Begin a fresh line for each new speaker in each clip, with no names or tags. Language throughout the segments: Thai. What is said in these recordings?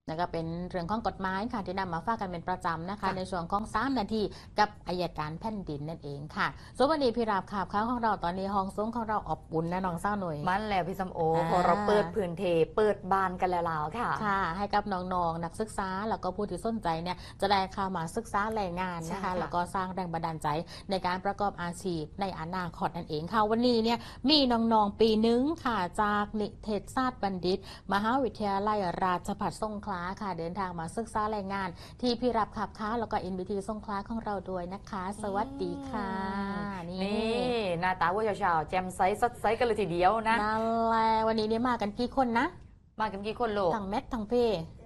แล้วก็เป็นเรื่องของกฎหมายค่ะที่นำมาฝากกันเป็นประจำนะคะ
ค่ะ
ในช่วงของ3 นาทีกับอัยการแผ่นดินนั่นเองค่ะส่วนวันนี้พี่ราบข่าวข้าวของเราตอนนี้ห้องซุ้งของเราอบอุ่นนะน้องเศร้าหน่อย
มันแล้วพี่สมโอ
อ่
พอเราเปิด
า
พื้นเทเปิดบานกันแล้วค่ะ
ค่ะให้กับน้องๆนักศึกษาแล้วก็ผู้ที่สนใจเนี่ยจะได้เข้ามาศึกษาแรงงาน
ใช่
นะคะ
ค่ะ
แล้วก็สร้างแรงบันดาลใจในการประกอบอาชีพในอนาคตนั่นเองค่ะวันนี้เนี่ยมีน้องๆปีหนึ่งค่ะจากนิเทศศาสตร์บัณฑิตมหาวิทยาลัยราชภัฏสงขลาค่ะเดินทางมาศึกษาแรงงานที่พี่รับขับค้าแล้วก็ NBT สงขลาของเราด้วยนะคะสวัสดีค่ะ
นี่หน้าตาว่าเฉาๆแจ่มใสสดใสกันเลยทีเดียวนะ
นั่นแหละวันนี้เนี่ยมากันกี่คนนะ
มากันกี่คนโลก
ทั้งแมททั้งเพ่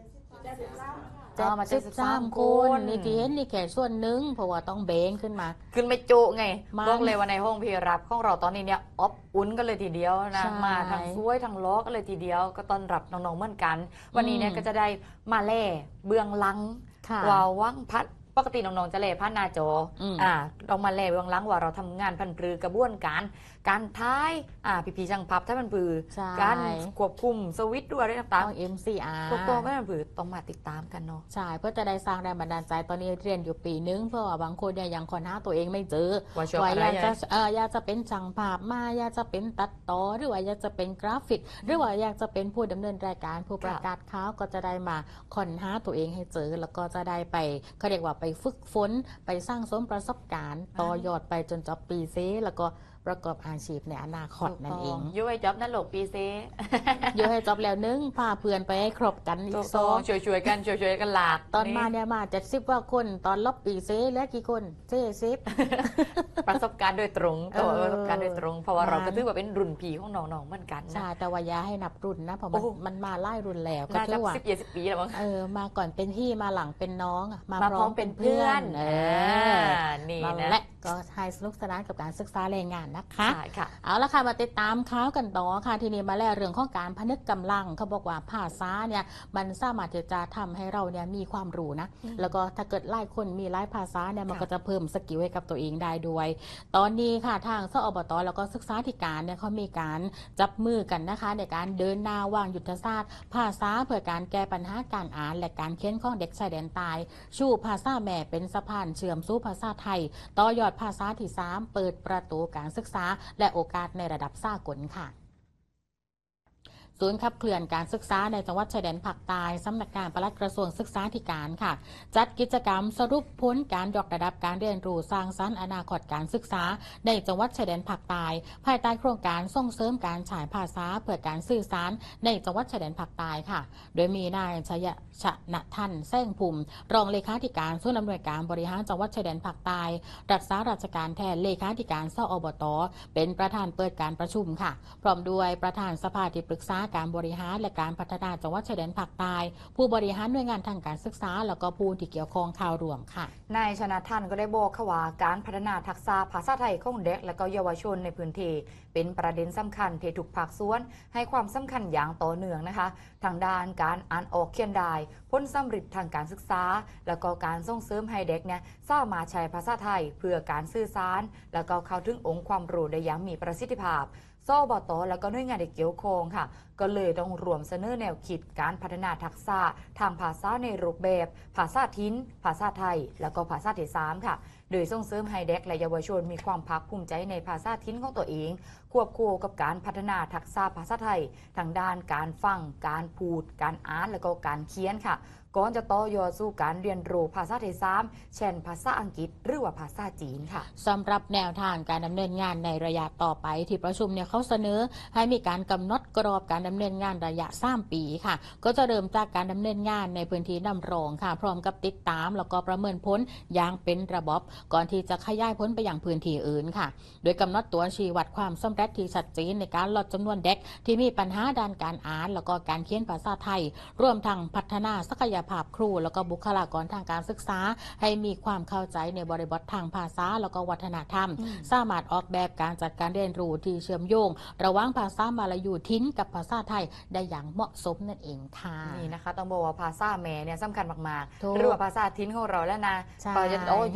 มา
73 คน นี่ที่เห็นนี่แค่ส่วนหนึ่งเพราะว่าต้องเบงขึ้นมา
ขึ้นไม่จุไง
มา
บอกเลยว่าในห้องพี่รับของเราตอนนี้เนี่ยอบอุ่นกันเลยทีเดียวนะ
ใช่
มาทั้งซวยทั้งล้อกันเลยทีเดียวก็ต้อนรับน้องๆเหมือนกัน วันนี้เนี่ยก็จะได้มาแล่เบื้องหลัง
ค่ะ
ว่าวังพัดปกติน้องๆจะเล่พัดหน้าจอลองมาเล่เบื้องหลังว่าเราทำงานพันปรือกระบวนการท้ายพี่ๆช่างพับถ้ามันปือ
ใช่
การควบคุมสวิตช์ด้วยอะไรต่าง
ต้อง MCR
ๆตัวตัวไม่มันปือต้องมาติดตามกันเนาะ
ใช่เพื่อจะได้สร้างแรงบันดาลใจตอนนี้เรียนอยู่ปีนึงเพราะว่าบางคนเนี่ยยังค้นหาตัวเองไม่เจอ
ว่าชอบ
ว่า
อะไร
อยากจะอยากจะเป็นจังภาพมาอยากจะเป็นตัดต่อหรือว่าอยากจะเป็นกราฟิก หรือว่าอยากจะเป็นผู้ดำเนินรายการผู้ประกาศข่าวก็จะได้มาค้นหาตัวเองให้เจอ แล้วก็จะได้ไปเขาเรียกว่าไปฝึกฝนไปสร้างสมประสบการณ์ต่อยอดไปจนจบปีเซแล้วก็ประกอบอาชีพในอนาคตนั่นเอง
ยุ้ยจ็อบนั่นหลกปีเซ
เยอะให้จบแล้วนึงพาเพื่อนไปให้ครบกันอี
ถู
ก
ก
ส
ต้
อ
อง
ง
ช่วยๆกันช่วยๆกันหลาก
ตอนมาเนี่ยมา70 กว่าคนตอนลบปีเซเหลือกี่คน70
ประสบการณ์โดยตรงตัวประสบการณ์โดยตรง เพราะว่าเราก็
มัน
ถือว่าเป็นรุ่นพี่ของน้องๆเหมือนกัน
ใช่
นะ
แต่ว่าอย่าให้นับรุ่นนะเพราะ
โอ้โห
มันมาไล่รุ่นแล้วก็
น่า
ถื
จะ
อว่า
10-20 ปีแล้วมั้ง
มาก่อนเป็นพี่มาหลังเป็นน้องมา
มา
พ
พ
ร้
ร้
อ
อ
ม
ม
เป็
เป็น น
เพื่
เพื่
อ
อน นนี่
นั่น
นะ
แหละก็ให้สนุกสนานกับการศึกษาแรงงานนะคะ
ใช่ค่ะ
เอาละค่ะมาติดตามข่าวกันต่อค่ะทีนี้มาแล้วเรื่องของการพนึกกำลังเขาบอกว่าภาษาเนี่ยมันสามารถที่จะทำให้เราเนี่ยมีความรู้นะแล้วก็ถ้าเกิดหลายคนมีหลายภาษาเนี่ยมันก็จะเพิ่มสกิลให้กับตัวเองได้ด้วย ตอนนี้ค่ะทางสอบตแล้วก็ศึกษาธิการเนี่ยเขามีการจับมือกันนะคะในการเดินหน้าวางยุทธศาสตร์ภาษาเพื่อการแก้ปัญหาการอ่านและการเขียนของเด็กชายแดนใต้ชูภาษาแม่เป็นสะพานเชื่อมสู่ภาษาไทยต่อยอดภาษาที่3เปิดประตูการศึกษาและโอกาสในระดับสากลค่ะ ศูนย์ขับเคลื่อนการศึกษาในจังหวัดชายแดนภาคใต้สำนักงานปลัดกระทรวงศึกษาธิการค่ะจัดกิจกรรมสรุปผลการยกระดับการเรียนรู้สร้างสรรค์อนาคตการศึกษาในจังหวัดชายแดนภาคใต้ภายใต้โครงการส่งเสริมการฉายภาษาเพื่อการสื่อสารในจังหวัดชายแดนภาคใต้ค่ะโดยมีนายชยชนะทันแซงภูมิรองเลขาธิการศูนย์อำนวยการบริหารจังหวัดชายแดนภาคใต้รักษาราชการแทนเลขาธิการสอบตเป็นประธานเปิดการประชุมค่ะพร้อมด้วยประธานสภาที่ปรึกษาการบริหารและการพัฒนาจังหวัดชายแดนภาคใต้ผู้บริหารหน่วยงานทางการศึกษาแล้วก็ผู้ที่เกี่ยวข้องข่าวรวมค่ะ
นายชนะทันก็ได้บอกว่าการพัฒนาทักษะภาษาไทยของเด็กและก็เยาวชนในพื้นที่เป็นประเด็นสำคัญที่ทุกภาคส่วนให้ความสำคัญอย่างต่อเนื่องนะคะทางด้านการอ่านออกเขียนได้พ้นสำเร็จทางการศึกษา แล้วก็การส่งเสริมให้เด็กเนี่ยสามารถใช้ภาษาไทยเพื่อการสื่อสาร แล้วก็เข้าถึงองค์ความรู้ได้อย่างมีประสิทธิภาพสบตแล้วก็หน่วยงานที่เกี่ยวข้องค่ะก็เลยต้องรวมเสนอแนวคิดการพัฒนาทักษะทางภาษาในรูปแบบภาษาถิ่นภาษาไทย แล้วก็ภาษาที่3ค่ะโดยส่งเสริมให้เด็กและเยาวชนมีความภาคภูมิใจในภาษาถิ่นของตัวเองควบคู่กับการพัฒนาทักษะภาษาไทยทางด้านการฟังการพูดการอ่านและก็การเขียนค่ะก่อนจะต่อยอดสู่การเรียนรู้ภาษาที่3เช่นภาษาอังกฤษหรือว่าภาษาจีนค่ะ
สำหรับแนวทางการดำเนินงานในระยะต่อไปที่ประชุมเนี่ยเขาเสนอให้มีการกำหนดกรอบการดำเนินงานระยะ3 ปีค่ะก็จะเริ่มจากการดำเนินงานในพื้นที่นำรองค่ะพร้อมกับติดตามแล้วก็ประเมินผลอย่างเป็นระบบก่อนที่จะขยายผลไปอย่างพื้นที่อื่นค่ะโดยกำหนดตัวชี้วัดความสำเร็จที่ชัดเจนในการลดจำนวนเด็กที่มีปัญหาด้านการอ่านแล้วก็การเขียนภาษาไทยรวมทั้งพัฒนาศักยภาพครูแล้วก็บุคลากรทางการศึกษาให้มีความเข้าใจในบริบททางภาษาแล้วก็วัฒนธรรมสามารถออกแบบการจัดการเรียนรู้ที่เชื่อมโยงระหว่างภาษามาลายูทิ้นกับภาษาไทยได้อย่างเหมาะสมนั่นเองค่ะ
นี่นะคะต้องบอกว่าภาษาแม่เนี่ยสำคัญมาก
ถูก
ๆหรือว่าภาษาทิ้นของเราแล้วนะ
ใช่
เราจะเอาโยดไป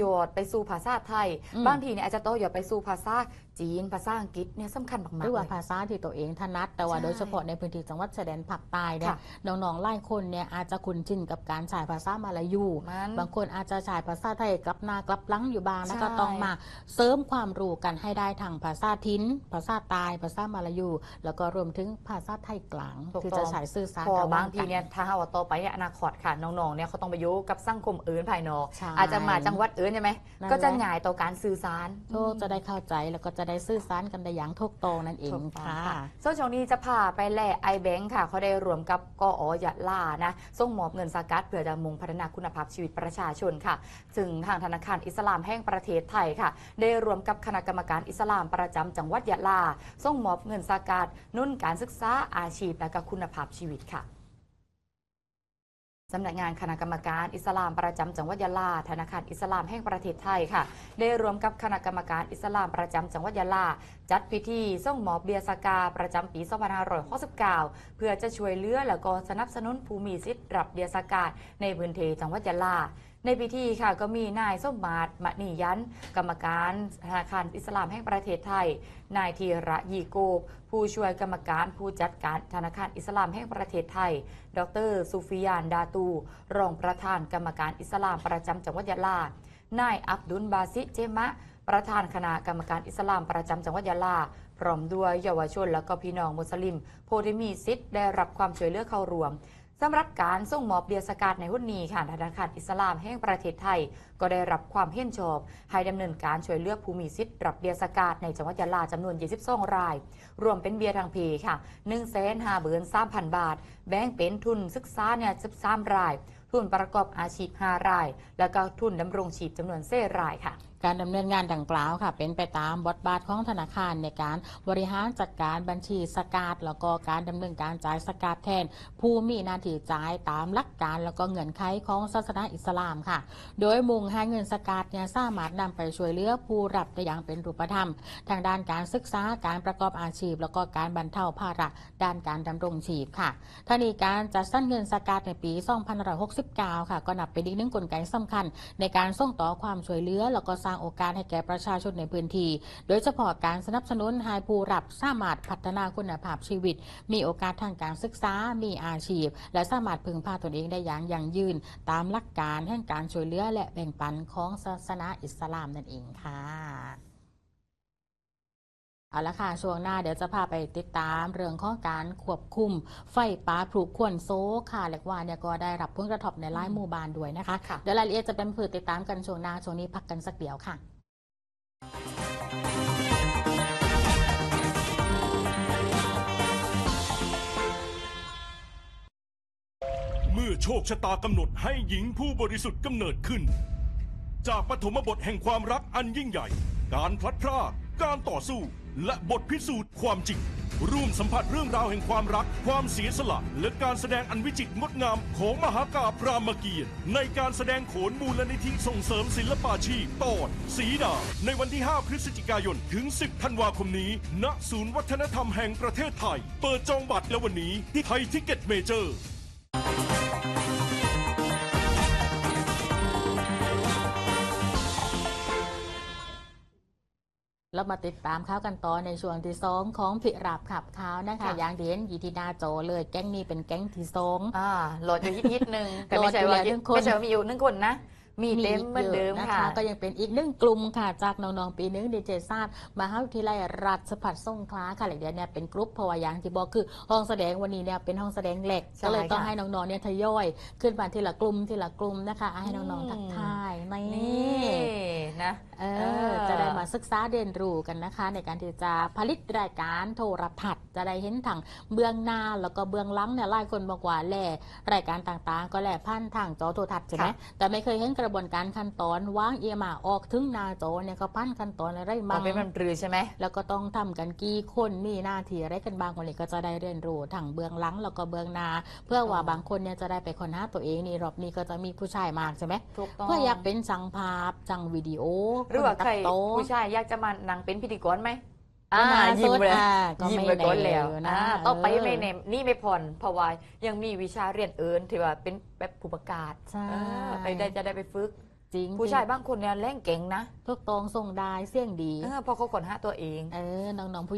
สู่ภาษาไทย บางทีเนี่ยอาจจะต่อยอดไปสู่ภาษาจีนภาษาอังกฤษเนี่ยสำคัญมากๆ
หรือว่า
เลย
ภาษาที่ตัวเองถนัดแต่ว่า
ใช่
โดยเฉพาะในพื้นที่จังหวัดชายแดนภาคใต้เนี่ย
ค่ะ
น้องๆหลายคนเนี่ยอาจจะคุ้นชินกับการใช้ภาษามาลายู
มัน
บางคนอาจจะใช้ภาษาไทยกลับหน้ากลับหลังอยู่บ้างนะ
ใช่
ก็ต้องมาเสริมความรู้กันให้ได้ทางภาษาทิ้น ภาษาใต้ภาษามาลายู แล้วก็รวมถึงภาษาไทยกลาง
ถูก
ที่
ต้
จะ
อง
ใช้สื่อสาร
พอ
ระหว่
บางทีเนี่ย
กัน
ถ้าหากว่าต่อไปเนี่ยอนาคตค่ะน้องๆเนี่ยเขาต้องไปอยู่กับสังคมอื่นภายนอก
ใช่
อาจจะมาจังหวัดอื่นใช่ไหม
นั่นแหละ
ก็จะง่ายต่อการสื่อสาร
ก็จะได้เข้าใจแล้วก็จะได้สื่อสารกันได้อย่างถูกต้องนั่นเอง
ถูกต้อง
ค่ะ
ค่ะส่วนช่วงนี้จะพาไปแล่ไอแบงค์ค่ะ เขาได้รวมกับกอยะลานะส่งมอบเงินสกัดเพื่อจะมุ่งพัฒนาคุณภาพชีวิตประชาชนค่ะ ซึ่งทางธนาคารอิสลามแห่งประเทศไทยค่ะ ได้รวมกับคณะกรรมการอิสลามประจำจังหวัดยะลาส่งมอบเงินสกัดนุ่นการศึกษาอาชีพและก็คุณภาพชีวิตค่ะ สำนักงานคณะกรรมการอิสลามประจำจังหวัดยะลาธนาคารอิสลามแห่งประเทศไทยค่ะ ได้รวมกับคณะกรรมการอิสลามประจำจังหวัดยะลาจัดพิธีส่งมอบเบียร์สกาประจำปี2569เพื่อจะช่วยเหลือและก็สนับสนุนผู้มีสิทธิ์รับเบียร์สกาในพื้นที่จังหวัดยะลาในพิธีค่ะก็มีนายสมมาตรมณียันกรรมการธนาคารอิสลามแห่งประเทศไทยนายธีระยีโกบผู้ช่วยกรรมการผู้จัดการธนาคารอิสลามแห่งประเทศไทย ดร. ซูฟิยานดาตู รองประธานกรรมการอิสลามประจำจังหวัดยะลานายอับดุลบาซิเจมะ ประธานคณะกรรมการอิสลามประจำจังหวัดยะลาพร้อมด้วยเยาวชนและก็พี่น้องมุสลิมผู้ที่มีสิทธิ์ได้รับความช่วยเหลือเข้ารวมสำหรับการส่งมอบเบียร์สกัดในหุ้นนี้ค่ะธนาคารอิสลามแห่งประเทศไทย ก็ได้รับความเห็นชอบให้ดำเนินการช่วยเหลือผู้มีสิทธิ์รับเบียร์สกัดในจังหวัดยะลาจำนวน 22 ราย รวมเป็นเบียร์ทางเพค่ะ 153,000 บาท แบ่งเป็นทุนศึกษาเนี่ย13 ราย ทุนประกอบอาชีพ 5 ราย แล้วก็ทุนดำรงชีพจำนวน4 รายค่ะ
การดำเนินงานดังกล่าวค่ะเป็นไปตามบทบาทของธนาคารในการบริหารจัดการบัญชีสกาดแล้วก็การดำเนินการจ่ายสกาดแทน ผู้มีหน้าที่จ่ายตามหลักการแล้วก็เงื่อนไขของศาสนาอิสลามค่ะ โดยมุ่งให้เงินสกาดเนี่ยสามารถนำไปช่วยเหลือผู้รับได้อย่างเป็นรูปธรรม ทางด้านการศึกษาการประกอบอาชีพ แล้วก็การบรรเทาภาระด้านการดำรงชีพค่ะท่านี้การจัดสรรเงินสกาดในปี2569ค่ะก็นับเป็นอีกหนึ่งกลไกสำคัญในการส่งต่อความช่วยเหลือแล้วก็สร้างโอกาสให้แก่ประชาชนในพื้นที่ โดยเฉพาะการสนับสนุนให้ผู้รับสามารถพัฒนาคุณภาพชีวิต มีโอกาสทางการศึกษา มีอาชีพ และสามารถพึ่งพาตนเองได้อย่างยั่งยืน ตามหลักการแห่งการช่วยเหลือและแบ่งปันของศาสนาอิสลามนั่นเองค่ะเอาละค่ะช่วงหน้าเดี๋ยวจะพาไปติดตามเรื่องของการควบคุมไฟป่าผุขวนโซค่ะเรียกว่าเนี่ยก็ได้รับผลกระทบในหลายหมู่บ้านด้วยนะคะ
ค่ะ
เดี๋ยวรายละเอียดจะเป็นผือติดตามกันช่วงหน้าช่วงนี้พักกันสักเดียวค่ะ
เมื่อโชคชะตากำหนดให้หญิงผู้บริสุทธิ์กำเนิดขึ้น จากปฐมบทแห่งความรักอันยิ่งใหญ่ การพลัดพรากการต่อสู้ และบทพิสูจน์ความจริง ร่วมสัมผัสเรื่องราวแห่งความรัก ความเสียสละ และการแสดงอันวิจิตรงดงามของมหากาพย์รามเกียรติ์ในการแสดงโขนมูลนิธิส่งเสริมศิลปาชีพตอนสีดาในวันที่ 5 พฤศจิกายน ถึง 10 ธันวาคมนี้ ณ ศูนย์วัฒนธรรมแห่งประเทศไทย เปิดจองบัตรแล้ววันนี้ที่ไทยทิกเก็ตเมเจอร์
เรามาติดตามข่าวกันต่อในช่วงที่2ของพิรับขับข่าวนะคะ
ค่ะ
อย่างเดียนยีทีหนาโจเลยแก๊งนี้เป็นแก๊งที่สอง
โหลดอยู่ฮิตๆหนึ่งแต่ไม่ใช่ว่า
โหลดอยู่แล้วหนึ่งคน
ไม่ใช่ว่ามีอยู่1 คนนะ มีเต็มเหมือนเดิม
ยะ
ค่ะ
ก็ยังเป็นอีกหนึ่งกลุ่มค่ะจากน้องๆปีหนึ่งดีเจซาดมหาวิทยาลัยราชภัฏสงขลาค่ะหลังเดียวเนี่ยเป็นกลุ่มเพราะว่าอย่างที่บอกคือห้องแสดงวันนี้เนี่ยเป็นห้องแสดงเหล็ก
ใช่
ก็เลยต้อง
ค่ะ
ให้น้องๆเนี่ยทยอยขึ้นมาทีละกลุ่มนะคะให้น้องๆทักทายนี่
นี่นะ
จะได้มาศึกษาเรียนรู้กันนะคะ ในการที่จะผลิตรายการโทรทัศน์จะได้เห็นทางเบื้องหน้าแล้วก็เบื้องหลังเนี่ยหลายคนบอกว่าแหล่รายการต่างๆ ก็แหล่พันทางจอโทรทัศน์ใช่ไหม
ค่ะ
แต่ไม่เคยเห็นกระบวนการขั้นตอนวางเอียมาออกถึงหน้าจอเนี่ยก็พันขั้นตอนอะไร
มั
บ้าน ง
เป็นมันปรือใช่ไหม
แล้วก็ต้องทำกันกี่คนมีหน้าที่อะไรกันบ้างวันนี้ก็จะได้เรียนรู้ทั้งเบื้องหลังแล้วก็เบื้องหน้า เพื่อว่าบางคนเนี่ยจะได้ไปค้นหาตัวเองนี่รอบนี้ก็จะมีผู้ชายมากใช่ไหม
ถูกต้อง
เพื่ออยากเป็นช่างภาพช่างวิดีโอ
หรือว่า
ตั
ใคร
ดต่อ
ผู้ชายอยากจะมานั่งเป็นพิธีกรไหม
ก็น่า
ยิ้มเลย
ก็
ยิ้ม
ไม่
ไปก่อนแล้ว
แน่นะ
ต่อไป
เออ
ไม่เนมนี่ไม่ผ่อนเพราะว่ายังมีวิชาเรียนอื่นที่ว่าเป็นแบบผู้ประกาศ
ใช่
ไปได้จะได้ไปฝึก
จริง
ผู้ชายบางคนเนี่ยเล่นเก่งนะ
ทุกตองส่งได้เสี่ยงดี
เพราะเขาคนหาตัวเอง
น้องๆผู้